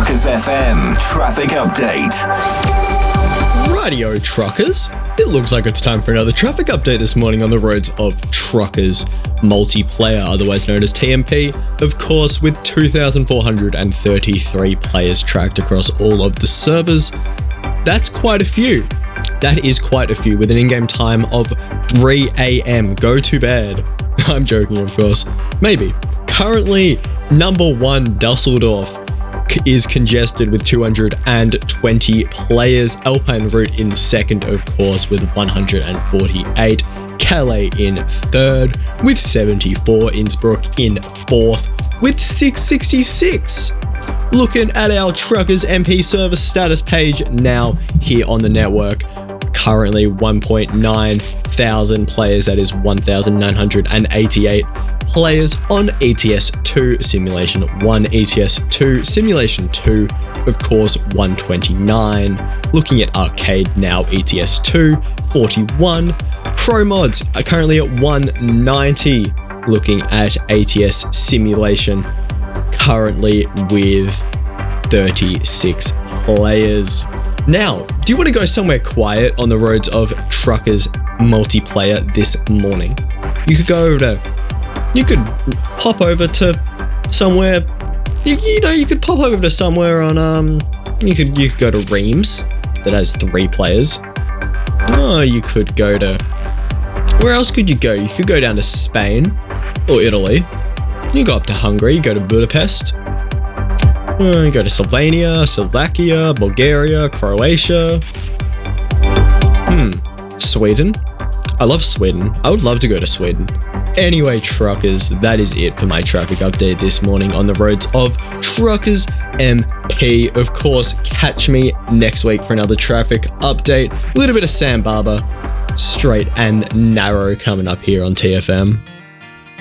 Truckers FM traffic update. Radio Truckers, it looks like it's time for another traffic update this morning on the roads of Truckers Multiplayer, otherwise known as TMP, of course, with 2,433 players tracked across all of the servers. That's quite a few. That is quite a few, with an in-game time of 3 a.m. Go to bed. I'm joking, of course. Maybe. Currently, number 1 Dusseldorf is congested with 220 players. Alpine Route in second, of course, with 148. Calais in third with 74. Innsbruck in fourth with 666. Looking at our Truckers MP service status page now here on the network. Currently 1.9 thousand players, that is 1,988 players on ETS2 Simulation 1, ETS2 Simulation 2, of course 129. Looking at Arcade now, ETS2 41. Pro Mods are currently at 190. Looking at ATS Simulation, currently with 36 players. Now, do you want to go somewhere quiet on the roads of Truckers Multiplayer this morning? You could pop over to somewhere. You could pop over to somewhere on You could go to Reims that has 3 players. Oh, you could go to. Where else could you go? You could go down to Spain or Italy. You go up to Hungary. You go to Budapest. You go to Slovenia, Slovakia, Bulgaria, Croatia. Sweden. I love Sweden. I would love to go to Sweden. Anyway, truckers, that is it for my traffic update this morning on the roads of Truckers MP. Of course, catch me next week for another traffic update. A little bit of Sam Barber, straight and narrow coming up here on TFM.